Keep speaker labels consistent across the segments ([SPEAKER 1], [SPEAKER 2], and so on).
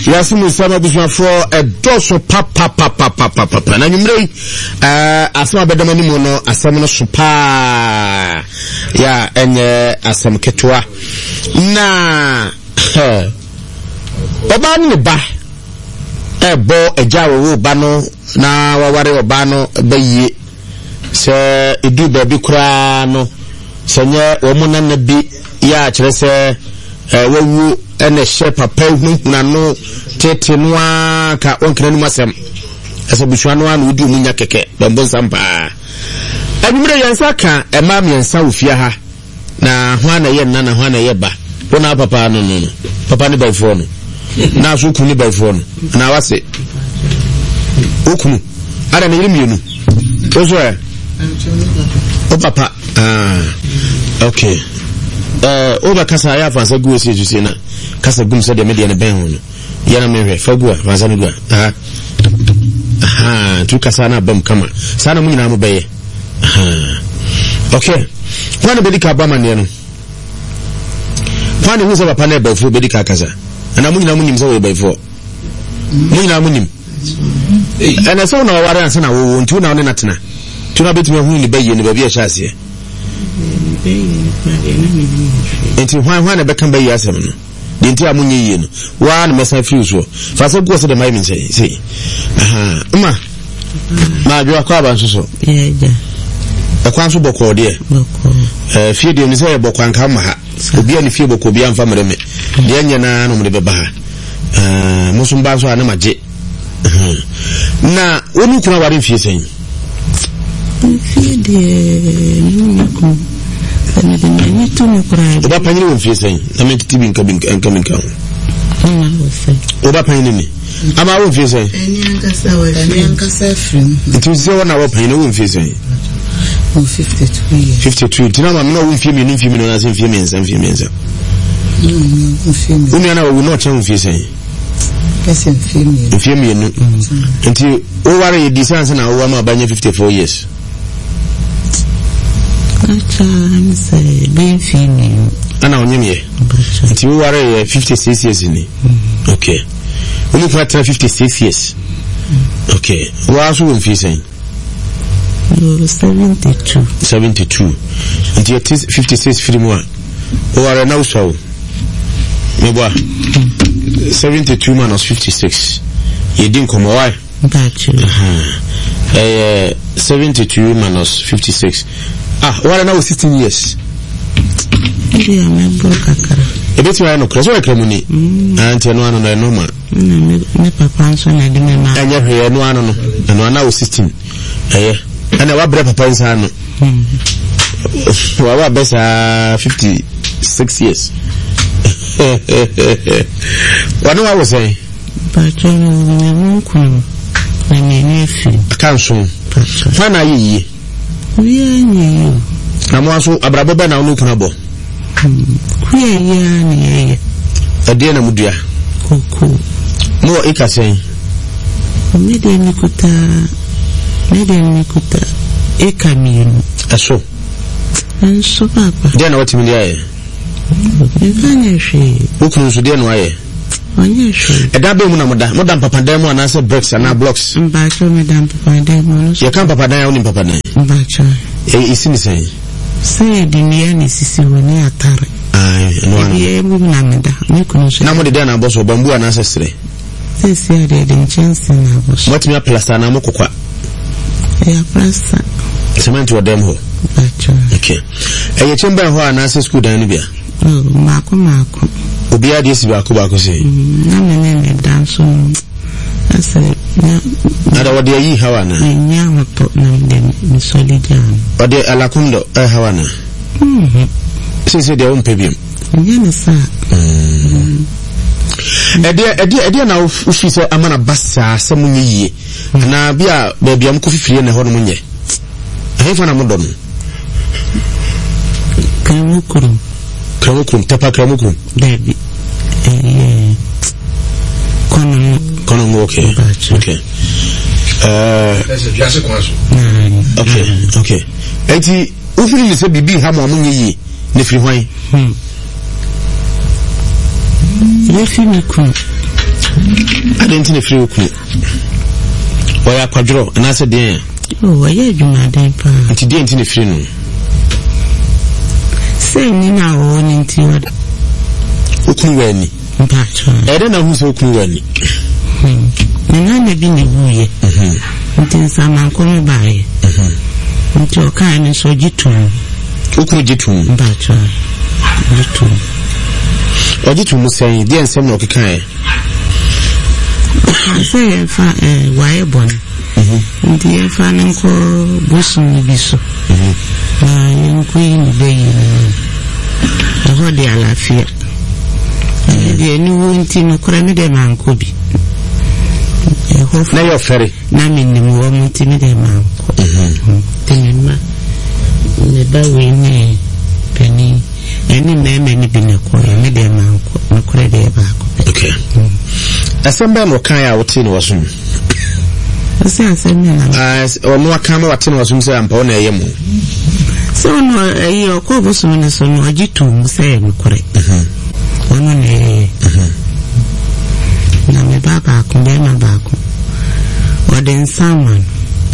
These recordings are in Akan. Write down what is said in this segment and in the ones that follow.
[SPEAKER 1] Yasimu sama busmafo edoso papa na nyumrei asema bedama ni mono asem no sopa ya enye asem ketwa na oba ni ba ebo ejawo wo ba no na waware oba no baye se edu ba bi kura no senye wo mo na bi ya kire se wawu ene she papa hunhuna no tete no aka onkra ni masem asa bushwa no anu udi munya keke bambo sampa abimre yansa ka emam yansa ofia ha na hwana ye na hwana ye ba wona papa no papa ni ba fo no na so kunu ba fo no na wase okunu ara na yirimienu ozo o papa okay oba kasa ya fansa guo se jusi na kasa gum se de media ne ben hono yana mehwe fagua fansa ne gua tu kasa na bam kama sana munyina mo beye okay kwana bedika ba mane no kwana hu se papa na ba fu bedika kasa ana munyina munyim se we ba fu munyina munyim ana so na ware ansa na wo ntu na ne natena tu na betime hu ni beye ne ba bi a hyase enti hwan na bekan bayi asem no de enti amunye yie no wa na mesa free so fa so go so de mai min sei ma jo akwa ba so
[SPEAKER 2] ja
[SPEAKER 1] akwa so boko de fie de ni sei boko anka ma ha obi ani fie boko obi anfa mreme de anya na no mre beba ha musum ba so ana maje na oni kuna ware fie sei
[SPEAKER 2] fie de nuko ni to no kura
[SPEAKER 1] oba panyi won fie sei na me tv nka oba panyi ni ama won fie sei
[SPEAKER 3] eni ankasa free
[SPEAKER 1] itu se wona wo panyi won fie sei 52 tina ma me no won fie me no na se fie me nsa umi ana wo no cha won fie sei
[SPEAKER 3] person
[SPEAKER 1] fie me no nti o ware distance na wo ma banya 54 years
[SPEAKER 2] I'm say being female.
[SPEAKER 1] Ana onyemye. Nti we ware 56 years ni. Okay. Unu kwa 56 years. Okay. Wa so won fi sen? 72. Nti 56 free o ware na usawo. Mebo 72 minus 56. Yedin komo why?
[SPEAKER 2] Gotcha.
[SPEAKER 1] 72 minus 56. What now 16 years?
[SPEAKER 2] Yeah, my brother.
[SPEAKER 1] A bit I know, because I come in. And no one I know, man.
[SPEAKER 2] My papa, so I didn't know.
[SPEAKER 1] And you hear no one, and one now 16. And I was papa in Sano. Well, best 56 years. What do I was saying?
[SPEAKER 2] But I
[SPEAKER 1] can't soon. When are ye? Na mwaso abrabo ba na onu kunabo
[SPEAKER 2] ya
[SPEAKER 1] ade na mudua
[SPEAKER 2] koko
[SPEAKER 1] mo ikasen
[SPEAKER 2] mede nikuta ekamiru
[SPEAKER 1] aso
[SPEAKER 2] anso papa
[SPEAKER 1] de na watimi dia ye
[SPEAKER 2] nkanya hwe
[SPEAKER 1] ukunu so de na waye
[SPEAKER 2] anya hwe
[SPEAKER 1] eda be mu na moda papa dan mu ana se bricks ana blocks
[SPEAKER 2] mbacho medam papa dan mu
[SPEAKER 1] ye kan papa dan oni papa dan
[SPEAKER 2] mbacho
[SPEAKER 1] isini sen
[SPEAKER 2] say di niya ni sisi woni atare
[SPEAKER 1] no
[SPEAKER 2] ye mu na meda ni kuno so
[SPEAKER 1] na mo de na boso bambu ana se sere
[SPEAKER 2] sisi ade de chance na boso
[SPEAKER 1] watimi plaster na mo kokwa
[SPEAKER 2] ya plaster
[SPEAKER 1] cement wo dem ho
[SPEAKER 2] mbacho
[SPEAKER 1] okay eye chemba ho ana se school dan ni bia
[SPEAKER 2] mako
[SPEAKER 1] obi ade si ba ko se
[SPEAKER 2] na me danso asa
[SPEAKER 1] na da wode yi hawana
[SPEAKER 2] nya hoto na de solidan
[SPEAKER 1] wode alakundo hawana sisi de on pebiem
[SPEAKER 2] nya na sa
[SPEAKER 1] ede na ufi se amana basa samunye yie na bia baabiam ko fifire na ho no munye ahefa na modo no kramukum tapa kramukum
[SPEAKER 2] baby
[SPEAKER 1] kono okay
[SPEAKER 4] that's a just question
[SPEAKER 1] okay enti ufiri ni se bibi ha mo munye yie ne firi hwan
[SPEAKER 2] Lefi mikun
[SPEAKER 1] I didn't in a free cook. Why a quadro, and I said, dear.
[SPEAKER 2] Oh, I heard you, madam.
[SPEAKER 1] And he didn't in a free no.
[SPEAKER 2] Say me now, on into what?
[SPEAKER 1] Ukuweni. I don't know who's Ukuweni. And I may be in the way. Until someone come by. Until kind and so jitu. Ukujitu. But, jitu. Or jitu must say, dear, some of the kind. I say, why born? Dear Fanning call Bosom Bisso. My queen, baby. I heard the Alafia. The new team of Cramide man could be. Now you're ferry. Namin the more timid man. Never win penny. Any name any been a quarter, made a man, no credit back. Okay. As some man or Kaya or Tin was soon. As or no camera tin was soon, say I'm born a yemu. So no, your covers on the son or Jitu say correct. One on a Name Baba, Kundema Baku, or then someone.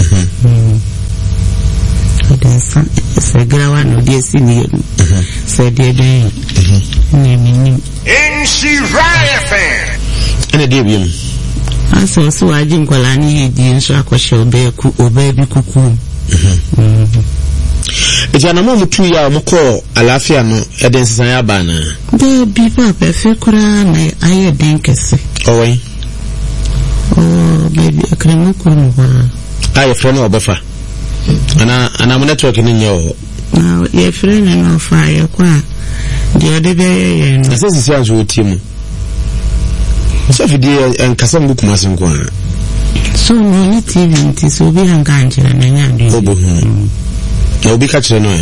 [SPEAKER 1] Or then some Segrawan or dear senior said dear day. Naming and a debium. I saw so I didn't call any Indians or baby cuckoo. It's an amount 2 years more Alafia no Edens Sayabana. There be papa Fekura, I think it's oh, baby, a cremukum. I a friend of Buffer. And I'm networking in your now, your friend and no fire. The other day, and this is yours with him. So, dear, and Cassam book must inquire. So, no TV, it is Obi and Ganji and I will be catching no.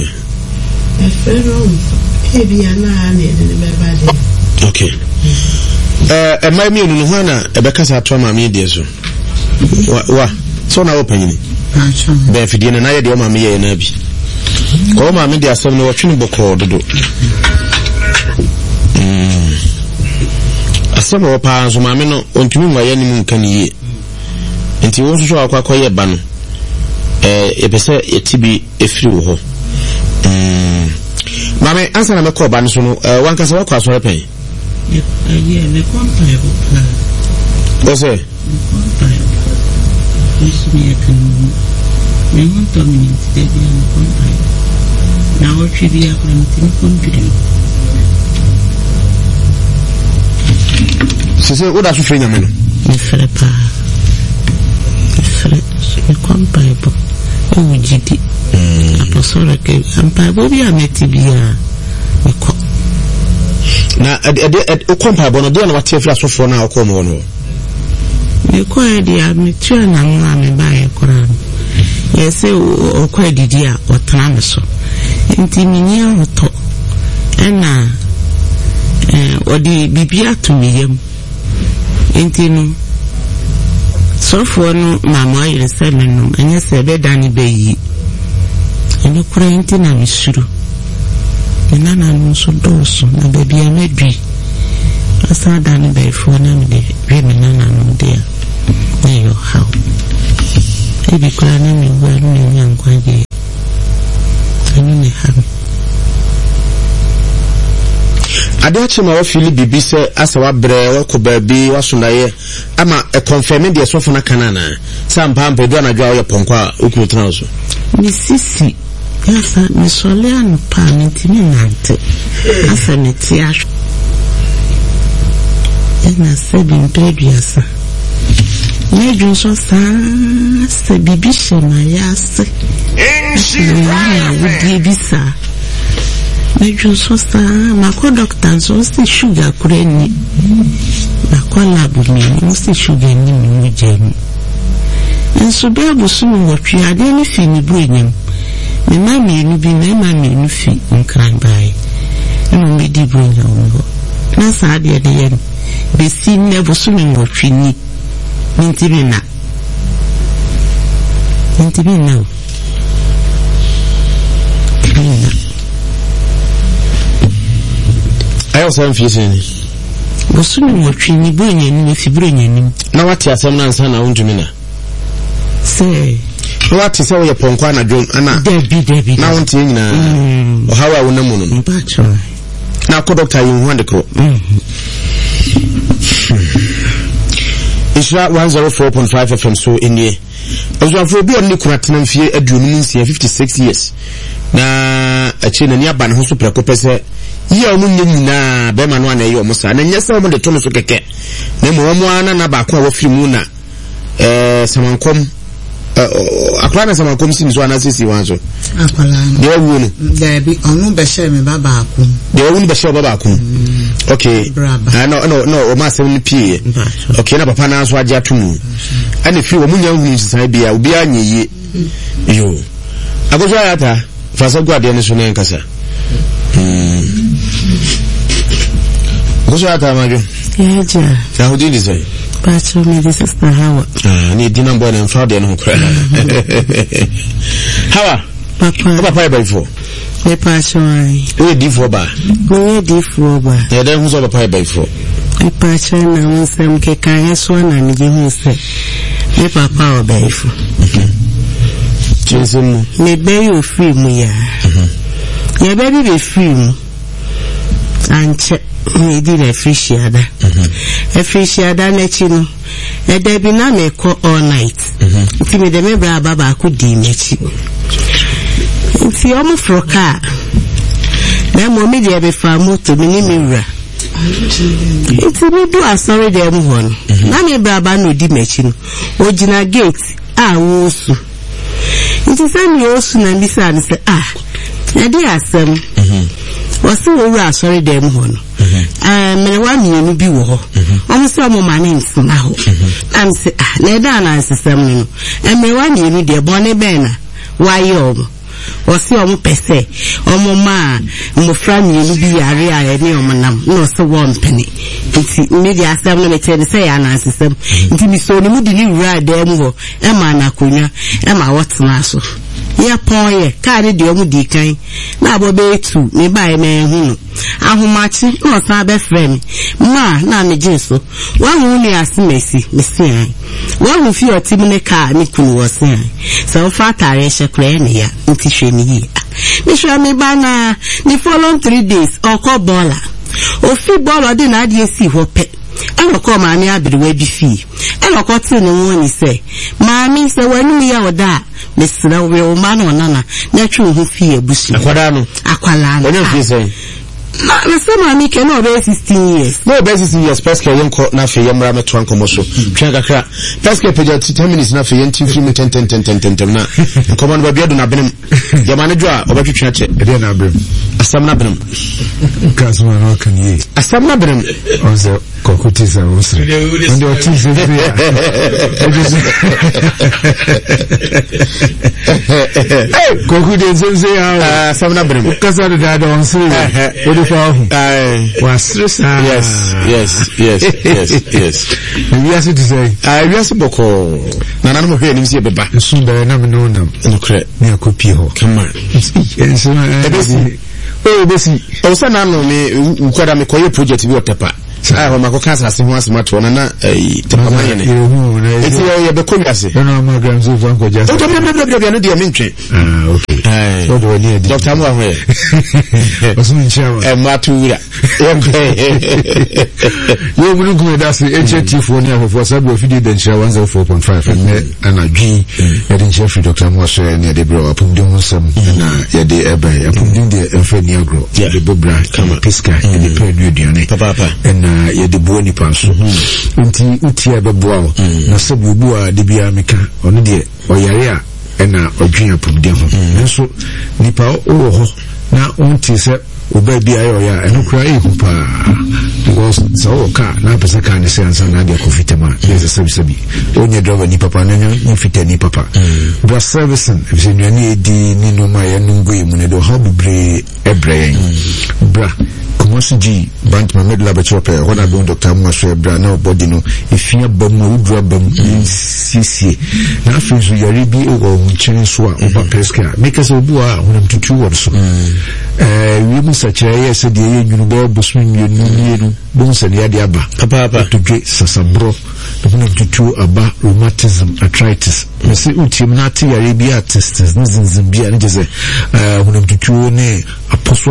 [SPEAKER 1] Okay. My meal in Hana, a Becassa trauma media. What? So now opening. Benefit and I do my me and Abby. All my media some no tunable call to do. A summer of powers, my men on to my enemy can ye. And he also saw a quiet banner. A person, a TB, a few. Mamma, answer my call, Banson, one can walk across her pay. What's it? Now, what should be happening? She said, what are you feeling? Oh, GD. Apostolic and Pabobia Metibia. Now, at Okompa Bonodian, what you flash for now, come on. You quite the mature and I'm by a Koran. Yes, or quite the dear or Tramaso. Intiminia or talk. And or the Bibia to me. Intino. So for no mamma is 7 and yes, a bed Danny Bay. And you crying in a misuru. The Nana no so dorsal, and baby I may be. I saw Danny Bay for an amity, women no dear. There you how. Maybe crying me well, young quite. I mean, have. I don't know if you be say as a wabre or cobaby or sunaye. I'm a confirming the sofana canana. Some pamp do not draw your ponqua, Ukutranso. Mississippi, yes, Miss Solian Panintinante. As a metiash. And I said in previous. Major so fast, Bibisha, my ass. Would be sir. Major so far, my co-doctor, so the sugar cranny. My collab with me, most the sugar in me, Jamie. And so Babu soon what you had anything bring him. The mammy will be my mammy in feet and cry by. And we did bring her. That's how the end. They see never soon what we need. Mintimina. Mintimina. I also am facing
[SPEAKER 2] Bosumi wotwi ni bonya ni fibro nyani.
[SPEAKER 1] Na wati asem na nsa na wondumi na.
[SPEAKER 2] Say.
[SPEAKER 1] No wati se wo ye ponko na dwon ana.
[SPEAKER 2] Debi.
[SPEAKER 1] Na wonte nyina. O hawa wonamu no.
[SPEAKER 2] Mpacho.
[SPEAKER 1] Na ko doctor yin hu ande kro. Isra 104.5 FM so enie. Ozwafo bi oni kuna tenamfie aduonu nsia 56 years. Na achi na ni aba ne ho so preko pese ye omu nyina be ma no ana ye omu sa na nyesa omu de to no so keke. Na mo omu ana na ba ko a wofiri mu na samankom akwala samankom sin so ana sisi wanso
[SPEAKER 3] akwala
[SPEAKER 1] de wu no
[SPEAKER 3] de bi onu be share me baba akun
[SPEAKER 1] de wu ni be share baba akun okay no o ma sem ni pie okay na papa na so agya tumu ani fi wo munya hu nsisan bia obi anyeye yo agozo ayata fasa guade ne so na nkasa agozo ayata majo
[SPEAKER 2] Yaja.
[SPEAKER 1] Ya hudi ni say
[SPEAKER 2] Pacho me this is the Hawa.
[SPEAKER 1] Ni dina mbo na mfa de no kra. Hawa. Papa by for.
[SPEAKER 2] Me Pacho ai.
[SPEAKER 1] We di for ba.
[SPEAKER 2] Me di for ba.
[SPEAKER 1] Ya den hu so papa by for.
[SPEAKER 2] Me Pacho na unsem ke kan so na ni je hu se. Me papa o by for.
[SPEAKER 1] Chinsim.
[SPEAKER 2] Me be you free mu ya. Ya baby be free mu. Anche me di na free shiada. Free shiada na chi no. E dey be na me call all night. Nti me de me bra baba ku di me chi. Nti o mu froka. Na mo me de be fa moto me ni me wura. Nti me do asori de mu ho no. Na me bra ba no di me chi no. O gina gate a wo su. Nti se me o su na mi sa ni se e dey asem. Wasi wo asori de mu ho no. Me wa mienu bi wo ho. Omo se omo mane nsina ho. Am se na da na asesem no. Me wa mienu de bone ben na wa ye omo. Wasi omo pese omo ma mo fra mienu bi yare a ne omo nam no se wo mpene. Nti me di asem no me tell se ya na asesem. Nti mi so ni mu di ni wura de mu ho. E ma na konya, e ma wotena so. Ya poye ka de omu di kan na abobe etu me bae me hu ahomachi no sa be frame ma na me jinso wa hu ni asimesi mesian wa hu fi otim ne ka ni kunu wosan so fa tare shekre ne ya nti hwe ni yi me hwe me ba na ni follow 3 days okobola o fi bolo de na ade esi ho pe eloko ma mi abiriwa bi fi eloko ti ni won se ma mi se wanu ya oda mesra we o ma no nana na twu ho fi ebusu
[SPEAKER 1] Akwala no onye fi say
[SPEAKER 2] na se ma mi ke no be 16 years
[SPEAKER 1] no be 16 years peske yenko na fe yemra meto ankomo so twa kakra peske peja 10 minutes na fe yenti free me 10 na nkomo no ba biado na benem yama ne jo a obetwetwa che
[SPEAKER 4] ede na benem
[SPEAKER 1] asam na benem
[SPEAKER 4] kasuma no kan yi
[SPEAKER 1] asam na benem
[SPEAKER 4] onse kokutisa usre ndio otise pia kokude zenze ya
[SPEAKER 1] asam na benem
[SPEAKER 4] kasa de da onse odi fa hu wasresa
[SPEAKER 1] yes
[SPEAKER 4] we are to say
[SPEAKER 1] we are boko na nanu mo hwe ni msie beba
[SPEAKER 4] nsu da na me no nam
[SPEAKER 1] no kre
[SPEAKER 4] ni akopie ho
[SPEAKER 1] come on
[SPEAKER 4] enso
[SPEAKER 1] besi o sa na no me ukwada me koye project bi otepa ho makoka asase ho asemato na tepa manye ne eti ye be komiase
[SPEAKER 4] no ma gram so fa ko jasa
[SPEAKER 1] o to bla no dia mentwe
[SPEAKER 4] okay so do ni
[SPEAKER 1] doctor mo ho
[SPEAKER 4] osun nchawa
[SPEAKER 1] matura
[SPEAKER 4] yo bunu ku da se HT4 ni afofo sabi ofidi den nchawa 104.5 and adwi ya den chef doctor mo so ni de bro apumdi ho sam na ya de eba apumdi de enfa ni agro de bobra kama piska de pedu duane
[SPEAKER 1] papa
[SPEAKER 4] and ya de boni panso nti utia beboa na sabi obu a de bia meka ono de oyare a ena odwen apumdi ho nso nipa o ho na unti se oba bia ya eno kra ehupa because so ka na pesa ka ni sense na de kofitema yes sabi onye driver ni papa na ni fita ni papa bra servicing if you ni edi ni no ma ya nungu imu ne do how be ebre bra Kumasi G Bantama Medla Bachope wana be Dr. Amwaso Ebra na body no efia bam no udra bam sisi na afinso yare bi ewo nchen so a oba peska make us obu a honam tutu wor so wi mu sachire yese de ye nwunu be bosmi mienu bon se de ade aba papa to dwe sasabro honam tutu aba rheumatism arthritis mese utim na te yare bi arthritis nzinzin bi ane jese honam tutu ne apostle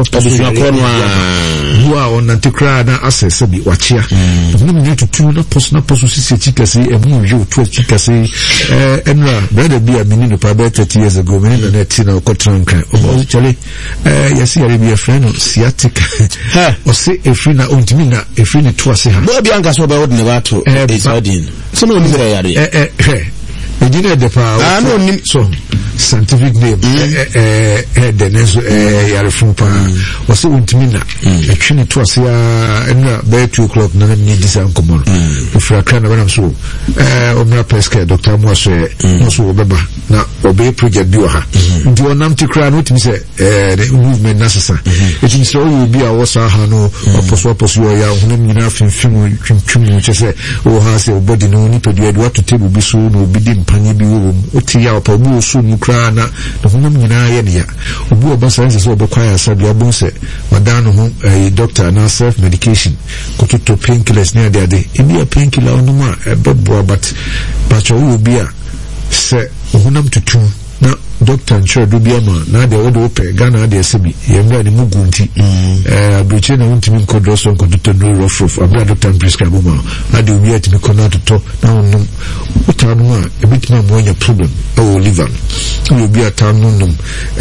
[SPEAKER 4] Wa on antikra na asese bi wachia no me tutu na poso sisi chikase emu yo to chikase enra brother bi amini no pa 30 years ago me na net na okotran kan o chale yesi yare bi friend sciatic o se efri na ontimi na efri ne to ase ha
[SPEAKER 1] bo bi anka so ba wodi ne ba to isadin so no ni yare
[SPEAKER 4] engineer de pa
[SPEAKER 1] no
[SPEAKER 4] so scientific name the next yare fumpa was ontimi na etwini to ase enra by 2 o'clock na ni disa nkomo ofra kan na banam so omra peske Dr. Amwaso no so obeba na obe project bi wa ha ndi onam tikra no timi se the movement nasasa it means so you be a wasa ha no oposo yo ya hunam nyina finfim twintwim chese o ha se body no ni pedu ed what to table bi so no bi di mpanye bi wo oti ya opa bu so mu kra na hunam nyina ye ne ya obu oba science so obo kwaya sabi abon se madano ho doctor na self medication koto painkillers ne ade ebi a painkiller onuma bebo but pacho wo bi a se hunam tutu na doctor ncho do bia ma na de wodo pe Ghana de sebi yemra ni mugunti abroche na untimi nkodo so nkodo no rough abra doctor prescribe ma na de wi atimi kona to na onum utanu a ebitima mo nya problem o liver no bi atanu num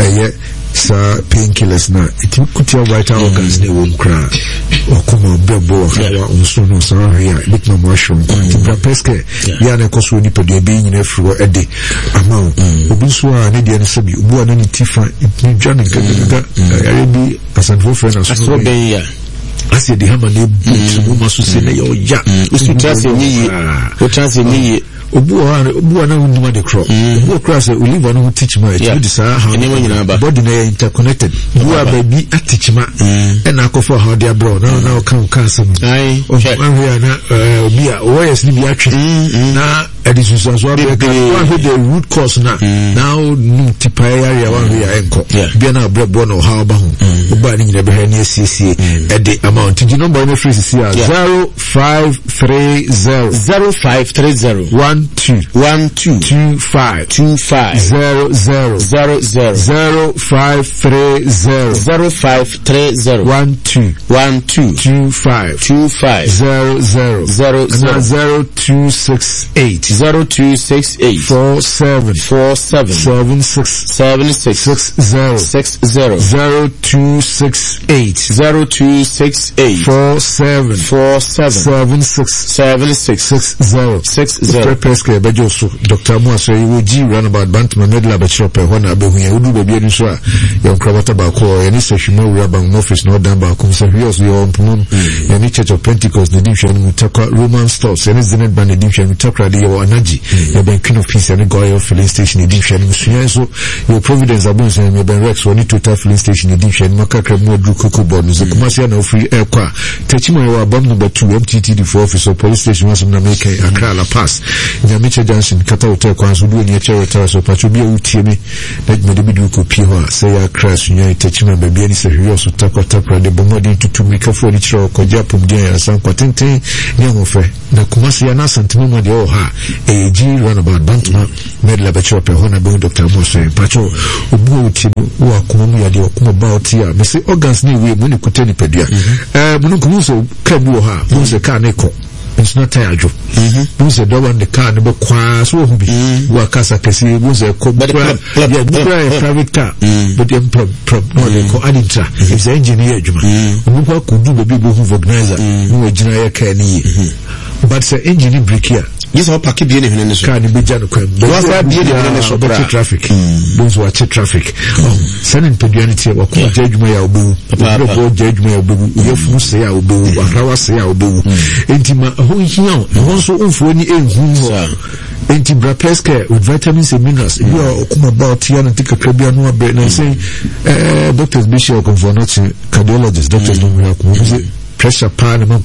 [SPEAKER 4] sa painkillers na itikutia vital organs ne wo nkra okuma bebo hawa onso no sa ya bitma mo ashon tibra peske ya na koso ni pedo be nyina furo ede ama obi so a ne de ne sabi obu ana ni tifa ni dwane gaga ya bi asanfo friend aso
[SPEAKER 1] be ya
[SPEAKER 4] asi de hama ne bu maso se na yo ya
[SPEAKER 1] usi trase ni o trase ni obu na nduma de crop obu cross olive no teach ma it be say how body na interconnected obu baby teach ma and akofo how they bro na kan some oh na obi a oyes ni bi atwe na edisun so abeka the root cause na now no tipa area one we are enko bi na brebo no how ba ho oba ni nyina be ha ni asiesie e the amount the number no free CC 0530 0530 12 25 00 0530 12 25 00 0268 47 76 60 0268 47 76 Peske bejo so Dr. Amwaso you ji run about Bantama Medla Bachope hona abehu ya udu bebi ni so a ya nkrabata ba ko ya ni sehwima wura ban office no dan ba ko se hios yo mpum ya ni Church of Pentecost the division mutakwa Roman stores ya ni Zenit ban the division mutakwa de yo anaji ya ben Queen of Peace ya ni Goyo filling station the division musuya so yo Providence abonse ya ben Rex woni Total filling station the division makakra mu dru koko board no kumasi ya na free air kwa techimo ya abam number 2 MTTD for office or police station was na make Accra La Pass Nyamiche Johnson kata hotel kwa so duo ni eche tara so pacho bia utie me na me de bidu ko pie ho a say ya crash nya itachima ba bia ni se hwe so takwa de bomodi tutu mikafo ni chiro ko japum dia ya san kwatenten ni ho fe na kumasi ya na santimo mo de o ha ji run about Bantama Medla Bachope ho na be Dr. Amwaso pacho obu utie wo akoma mu ya de okoma ba otia me say organs ni we mu ni kuteni pedua bunu kumuso kabu ha mu se ka ne ko it's not tired jo buze do one the car no be kwa so hu bi wa kasa kesi buze ko private car but them prob no le ko adintra is engineer juma mu kwa ko du be bo hu organizer mu ejina ya ka ni but say engine break here yes how pack bi ne hene ne so
[SPEAKER 4] car ni be jano kwa
[SPEAKER 1] was that bi ne hene so bra
[SPEAKER 4] traffic buze wa traffic sending peduanity wa ko judgment ya obu ko judgment ya obu yefu se ya obu arawa se ya obu entima ho hia ho so umfo ni enhu ho Antibra Pesca with vitamins and minerals. You are come about here and take a Caribbean bread and say, doctors Bishop for not cardiologists, doctors don't have pressure pan among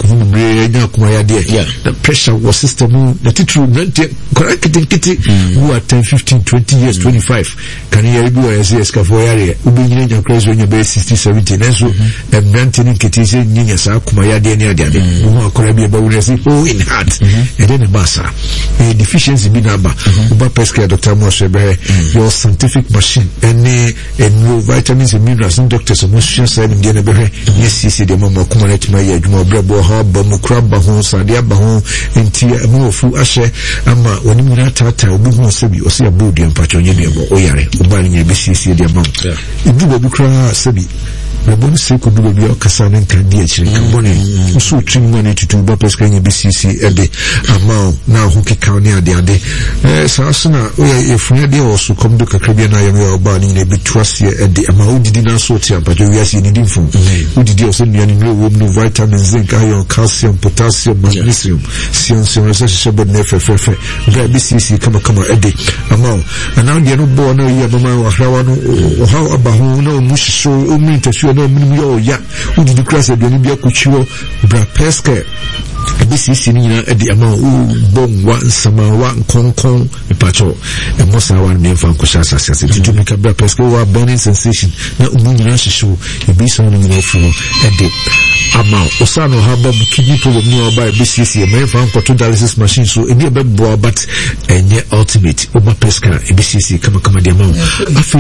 [SPEAKER 4] the pressure was system the titru correct kitty who are 10, 15, 20 years, 25 can you do as yes cavoyare ubin your crazy when you're base 60, 70 and so and ranting kitty ninya sa kumaya de near the who are correct about in heart and then a bassa a deficiency be number uba pesca Dr. Moshe your scientific machine and no vitamins and minerals and doctors of motion side in the yes the mama kumana adwuma brabo ha ba mukraba ho sadia ba ho enti amofu ahye ama woni mu na tata obi ho sebi o se abodi ampacho nye de bo oyare oba nye besisi de ma idu ba bi kra sebi Rabon Seko do be okasa ne kan di akire kan bone so trim money to ba pesca nye BCC ede ama na ho keka ne ade sa so na oye efuna de o so kom do kakra bia na ye oba ni ne bitwase ede ama odidi na so ti ampajo wi ase ni dimfo odidi o se nuani no wo no vitamins zinc iron calcium potassium magnesium siansium research about ne fefe bra BCC kama ede ama na de no bo na ye mama wa hrawa no o ha abahu na o mushiso o mintashu no minimum yo ya udi di class de ni bia kuchiwo bra pesca BCC ni na edi ama bon wa nsama wa nkonkon ipacho e mosa wa ni mfa nkosa asase titu mika bra pesca wa burning sensation na umunyina shishu e bi so ni na furo edi ama osano haba kidney problem ni oba BCC e mfa nkoto dialysis machine so e bi bo but enye ultimate oba pesca e BCC kama di ama afi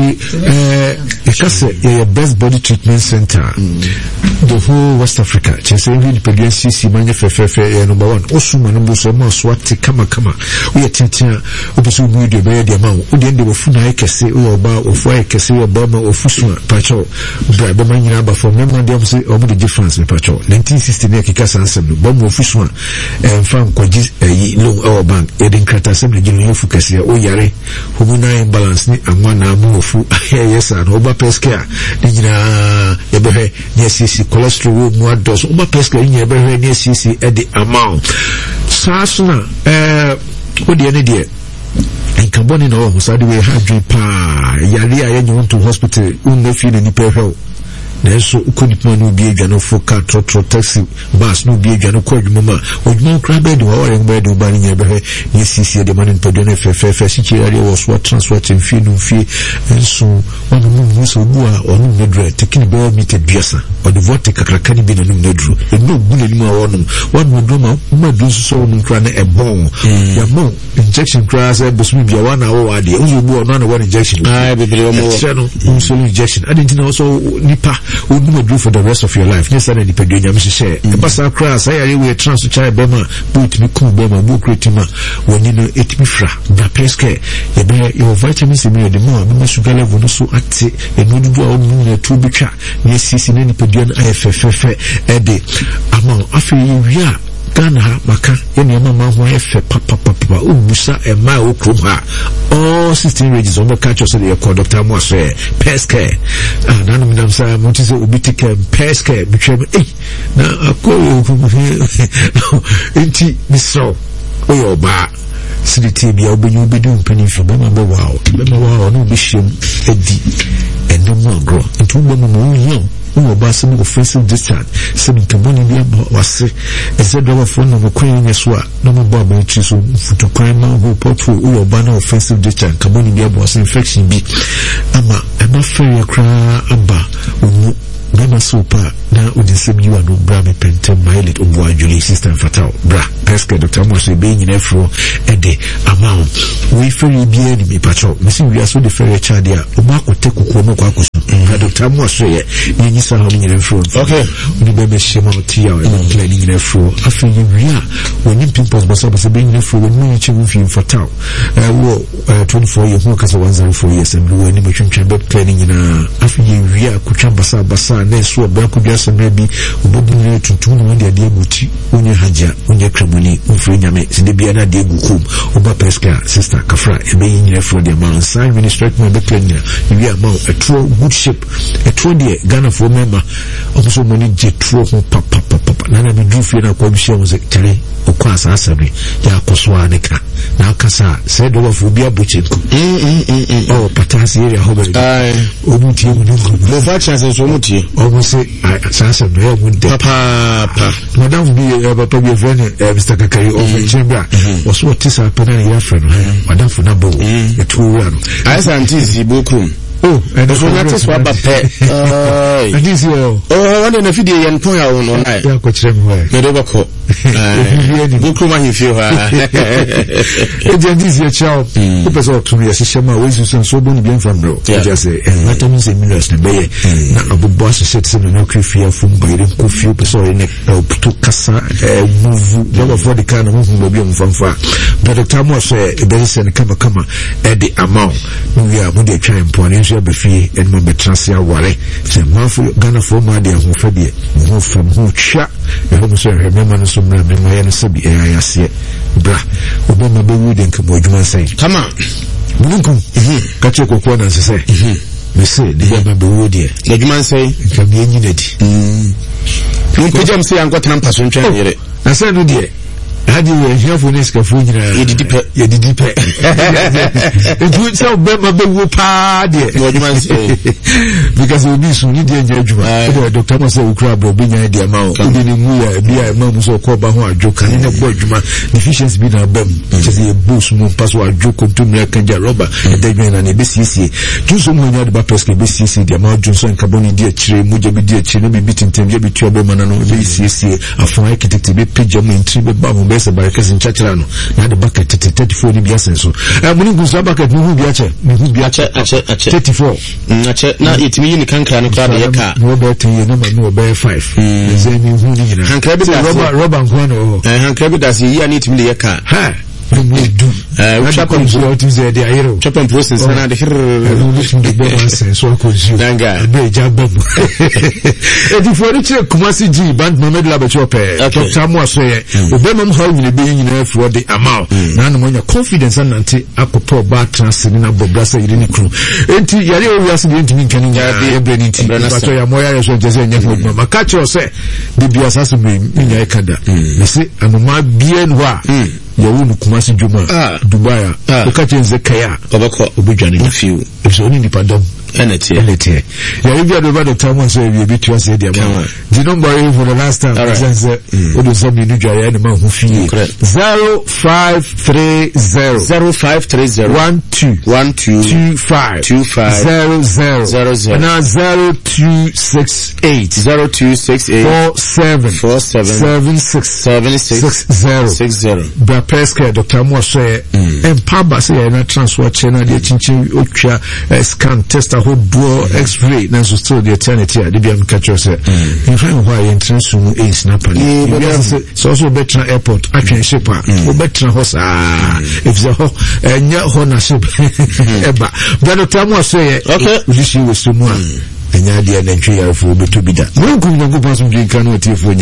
[SPEAKER 4] e kase e best body treatment center the whole West Africa chese ngi PDCC manye fefe number 1 osuma no so ma swati kama we tintia obiso mu de be de ma o de wofuna ekese o oba ofu ekese o oba ma ofusu pacho bra be manyina ba for member dem say o the difference me pacho 1960 ne kika sansem no ba mu ofusu fa nkoji yi lo bank e de nkrata sem de gino ofu kese o yare hormonal imbalance ni anwa na mu ofu yes and oba pesca de gina e be he ne sisi cholesterol mu ados oba pesca ni e be he ne sisi e de amount sasuna odi ene de enkaboni na o so de we hadwe pa yare aye nyu to hospital unno fi ni pehwe na so ukonipa no bi adwane fo ka trotro taxi bus no bi adwane ko adwuma ma odwuma kra bed wa ore ngba de ba ni nyebe ni sisi de manin podo no fefe si chiri wo so transport fi no fi enso onu mu so bua onu medre tekini be mi te biasa o de vote kakraka ni bi no medru e no bu ni mu awonu wonu doma ma du so onu kra na e bon ya mo injection kra se bosmi bia wa na wo ade ozo bu onu na one injection bebre o mo insulin injection adintina also nipa would not do for the rest of your life. Yes, I need to do share. The Bassa class, I will transfer child Bema, boot me cool Bema, book retima, when you know it me fra, the pesca, your vitamins in the more, no sugar level, no so active, and no do our moon, 2 bicha, yes, in any podium, IFFF, Eddie, among after you, Ghana maka yene mama ho efe papa ubusa e ma okrom ha all 16 regions on the catch us the Dr. Mose pesca na no nam sa mo tise obitike pesca bitwem na akoyo enti misro oyo ba siditi bia obenyu bedu mpanifo ba ma wow no bishim edi eno mo agro enti wo mo yo no basa no offensive discharge sebi kaboni bia wase eze driver phone no kwen nyeswa no mo ba ba chi so futukwan ma go portfolio wo ba na offensive discharge kaboni bia wase infection bi ama ema fair kra aba omu Bema super na udisem you anu bra me pente milet obu adwule system fatal bra pesca Dr. Mose be nyina fro ede amount we ferry bia ni me patrol mesi we aso de ferry charge a oba kote kokko no kwakosu Dr. Mose ye ni sa ho nyina fro okay ni be shema tia e plan nyina fro afi yi ria woni pimples basa be nyina fro woni chi fi fatal wo 24 years no kasa 104 years and we ni between be plan nyina afi yi ria kutwa basa na so abako biasa na bi obobu ne tuntum no de ade aguti onye haja onye kramoni ofre nyame sinde bia na de agukum oba pesca sister kafra ebe nyina for the man sign ministry no be clean we am a true good shape a true de Ghana for member also money je true papa na na me fie na kwa bihye mo se tare okwa asasabe ya kosoa ne ka na akasa se do wafo bi abochenku oh patasi area ho be omutie mu nko
[SPEAKER 1] mo fa chance so mutie
[SPEAKER 4] omo se asasabe ya mu de
[SPEAKER 1] papa
[SPEAKER 4] madam bi papa bi friend Mr. Kakari over chamber was what is happening ya friend madam for na bo etu ura no
[SPEAKER 1] I scientist Bokrum.
[SPEAKER 4] Oh, and
[SPEAKER 1] so that is what pay.
[SPEAKER 4] And this
[SPEAKER 1] one in a video and point out on I.
[SPEAKER 4] Yeah, coach them where.
[SPEAKER 1] Medobako. Bokrum he feel
[SPEAKER 4] this your child. The person to me as a shama ways to so don't be from bro. Just say and that means a million be na abu boss set some no fear from by them coffee person in to kasa move number for the kind of move be on from far. But the time was there is an kama at the amount we are with the trying point be fie and mo betrasia ware se mafu Ghana for ma de ho fa de ho fam ho twa e ho so remember no so mra me ma no sabi e ayase bra obama be wu de nkamo adwuma sai
[SPEAKER 1] come on
[SPEAKER 4] bulunkum ka che kokko na se me se de ya be wu de
[SPEAKER 1] adwuma sai
[SPEAKER 4] nkam ye nyina di
[SPEAKER 1] ko jam se anko trampa so ntwan yere
[SPEAKER 4] na se no de hadi we hafo ne ska fu nyina ye didi pe edu so be ma be wo pa de because we be so ni de adwuma doctor mo say ukra bro be nya de ma o de ni mu ya bia ma mu so ko ba ho adwoka ni na bo adwuma deficiency bi na bam just ye boost mu pass wa adwoko to me kan ja rubber de dwen na ne be siesie juso mo nya de ba peske be siesie de ma Johnson carbon di akire mu je bi di akire no bi tintem je bi tuo be ma na no be siesie afon ekitete be page mo intri be ba mo be se baraka sin chachira no na de bucket 34 ni bia senso muni gusa bucket mu hu bia che 34
[SPEAKER 1] ache na itimi ni kankra no kwa de ka
[SPEAKER 4] no be 10 na ma no be 5 zeni hu ni na
[SPEAKER 1] kankra bi da
[SPEAKER 4] rubber nkwano
[SPEAKER 1] kankra bi da si ya ni itimi le ka
[SPEAKER 4] ha we do
[SPEAKER 1] chapon
[SPEAKER 4] so to say the ayero
[SPEAKER 1] chapon process na de
[SPEAKER 4] the boss so ko ji
[SPEAKER 1] danga
[SPEAKER 4] be jabam e di for the Kumasi G band Mohamed Labachope Dr. Amoaso ye obemam how ni be nyina for the amount na no nya confidence nanti akopo ba transfer na bobrasa yiri ni kru enti yare o wiase de enti nkani nya ebre ni ti bato ya moya ya so jese nya fo ma ka che o se bibia saso me nya ekada me se anoma bien wa yawu Kumasi Juma Dubai ukachenze kaya
[SPEAKER 1] obako
[SPEAKER 4] obujane
[SPEAKER 1] few
[SPEAKER 4] so ni padam
[SPEAKER 1] enete
[SPEAKER 4] ya hivi ado Dr. Amoaso ye bi tu ase dia ma the number for the last time since odo so mi nujwa ya ni ma hu fie 0530 1225 na 0268 47 bra preska Dr. Amoaso empower say na transfer channel de chinchin otwa scan test a whole dual x-ray na so still the eternity de bia mkacho say in find why entrance no is na pan so also better airport atwen ship a better house if the ho enya ho na ship eba Dr. Amoaso okay we see we so mu enya de na ntwe ya fo beto bida mo nkum nyango paso dwinka na otiefo